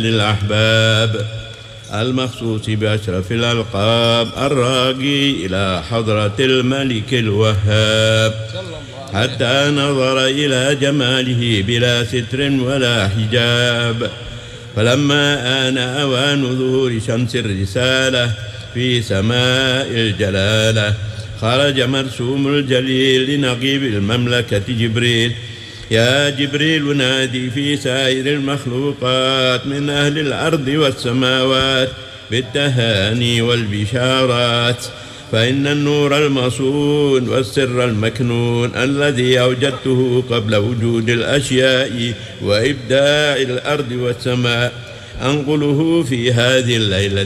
للأحباب المخصوص بأشرف الألقاب الراقي إلى حضرة الملك الوهاب حتى نظر إلى جماله بلا ستر ولا حجاب. فلما آن أوان ظهور شمس الرسالة في سماء الجلالة خرج مرسوم الجليل لنقيب المملكة جبريل: يا جبريل نادي في سائر المخلوقات من أهل الأرض والسماوات بالتهاني والبشارات، فإن النور المصون والسر المكنون الذي أوجدته قبل وجود الأشياء وإبداع الأرض والسماء أنقله في هذه الليلة